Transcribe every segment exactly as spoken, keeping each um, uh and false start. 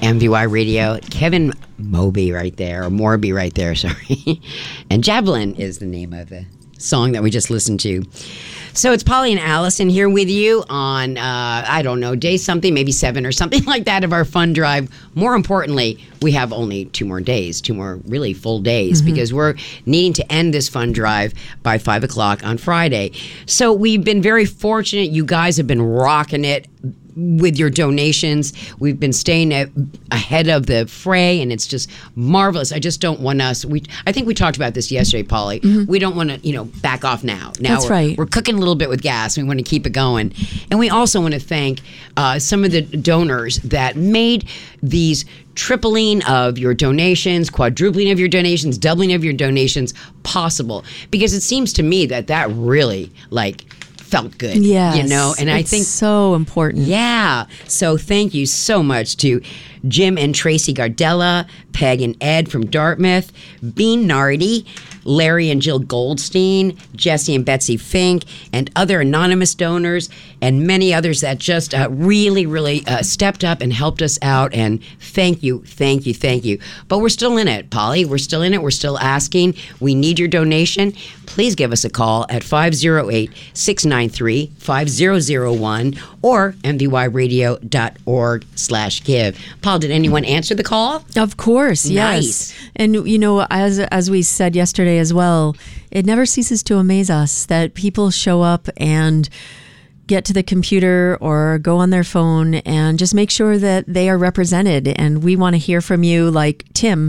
M V Y Radio. Kevin Moby right there, or Morby right there, sorry. And Javelin is the name of the song that we just listened to. So it's Polly and Allison here with you on, uh, I don't know, day something, maybe seven or something like that of our fun drive. More importantly, we have only two more days, two more really full days, mm-hmm. because we're needing to end this fun drive by five o'clock on Friday. So we've been very fortunate. You guys have been rocking it with your donations. We've been staying a- ahead of the fray, and it's just marvelous. I just don't want us, we, I think we talked about this yesterday, Polly. Mm-hmm. We don't want to, you know, back off now. Now That's we're, right. we're cooking a little bit with gas. We want to keep it going. And we also want to thank uh, some of the donors that made these tripling of your donations, quadrupling of your donations, doubling of your donations possible. Because it seems to me that that really, like, felt good. Yes, you know, and I it's think so important. Yeah. So thank you so much to Jim and Tracy Gardella, Peg and Ed from Dartmouth, Bean Nardi, Larry and Jill Goldstein, Jesse and Betsy Fink, and other anonymous donors, and many others that just uh, really, really uh, stepped up and helped us out. And thank you, thank you, thank you. But we're still in it, Polly. We're still in it. We're still asking. We need your donation. Please give us a call at five oh eight, six nine three, five zero zero one or m v y radio dot org slash give. Paul, did anyone answer the call? Of course, Nice. yes. And, you know, as as we said yesterday as well, it never ceases to amaze us that people show up and get to the computer or go on their phone and just make sure that they are represented. And we want to hear from you, like Tim.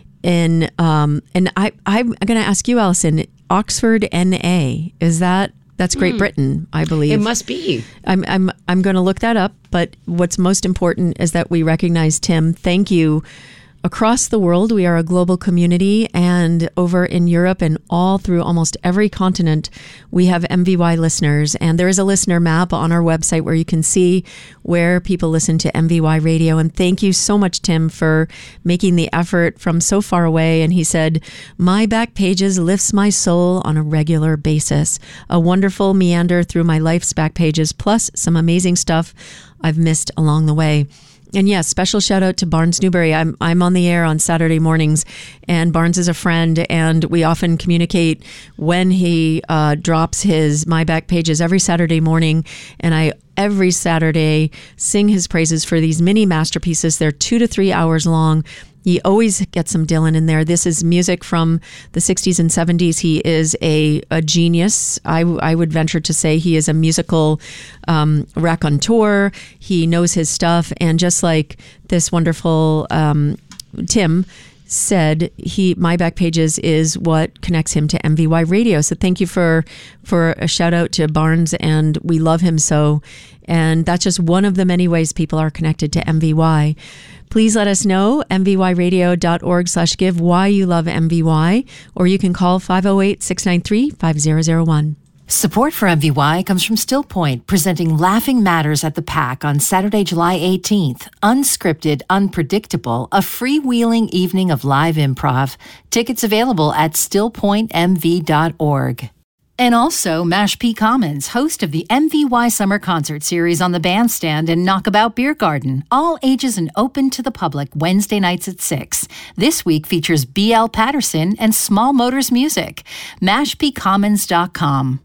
In, um, and I, I'm going to ask you, Allison, Oxford N A, is that... That's Great mm. Britain, I believe. It must be. I'm I'm I'm going to look that up. But what's most important is that we recognize Tim. Thank you. Across the world, we are a global community, and over in Europe and all through almost every continent, we have M V Y listeners. And there is a listener map on our website where you can see where people listen to M V Y Radio. And thank you so much, Tim, for making the effort from so far away. And he said, "My back pages lifts my soul on a regular basis. A wonderful meander through my life's back pages, plus some amazing stuff I've missed along the way." And yes, special shout out to Barnes Newberry. I'm I'm on the air on Saturday mornings, and Barnes is a friend, and we often communicate when he uh, drops his My Back Pages every Saturday morning, and I every Saturday sing his praises for these mini masterpieces. They're two to three hours long. He always gets some Dylan in there. This is music from the sixties and seventies. He is a, a genius. I, w- I would venture to say he is a musical um, raconteur. He knows his stuff. And just like this wonderful um, Tim said, he My Back Pages is what connects him to M V Y Radio. So thank you for, for a shout out to Barnes, and we love him so. And that's just one of the many ways people are connected to M V Y. Please let us know, m v y radio dot org slash give, why you love M V Y, or you can call five oh eight, six nine three, five zero zero one. Support for M V Y comes from Still Point, presenting Laughing Matters at the Pack on Saturday, July eighteenth. Unscripted, unpredictable, a freewheeling evening of live improv. Tickets available at still point m v dot org. And also Mashpee Commons, host of the M V Y Summer Concert Series on the Bandstand and Knockabout Beer Garden. All ages and open to the public Wednesday nights at six. This week features B L Patterson and Small Motors Music. mashpee commons dot com.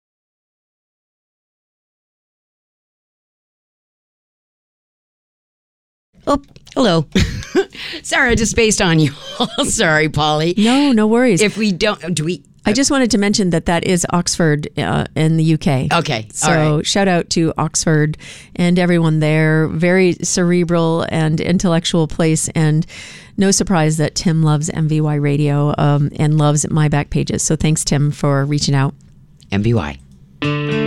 Oh, hello. Sorry, I just spaced on you. Sorry, Polly. No, no worries. If we don't, do we... I just wanted to mention that that is Oxford uh, in the U K. Okay. So all right. Shout out to Oxford and everyone there. Very cerebral and intellectual place. And no surprise that Tim loves M V Y Radio um, and loves My Back Pages. So thanks, Tim, for reaching out. M V Y.